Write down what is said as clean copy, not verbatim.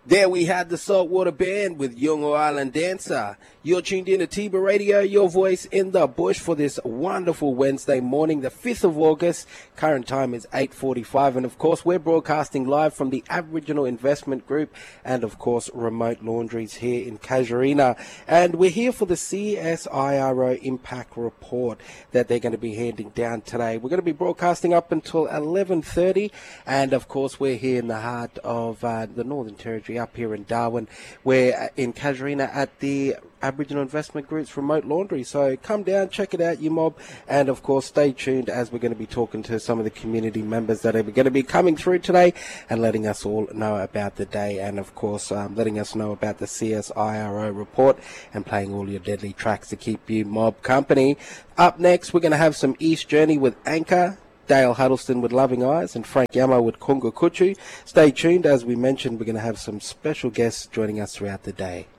There we had the Saltwater Band with Yungo Island Dancer. You're tuned in to Tiba Radio, your voice in the bush for this wonderful Wednesday morning, the 5th of August. Current time is 8:45, and of course we're broadcasting live from the Aboriginal Investment Group and of course Remote Laundries here in Casuarina. And we're here for the CSIRO Impact Report that they're going to be handing down today. We're going to be broadcasting up until 11:30, and of course we're here in the heart of the Northern Territory, up here in Darwin. We're in Casuarina at the Aboriginal Investment Group's Remote Laundry. So come down, check it out, you mob, and of course stay tuned as we're going to be talking to some of the community members that are going to be coming through today and letting us all know about the day, and of course letting us know about the CSIRO report and playing all your deadly tracks to keep you mob company. Up next, we're going to have some East Journey with Anchor, Dale Huddleston with Loving Eyes, and Frank Yamo with Kunga Kuchu. Stay tuned. As we mentioned, we're going to have some special guests joining us throughout the day.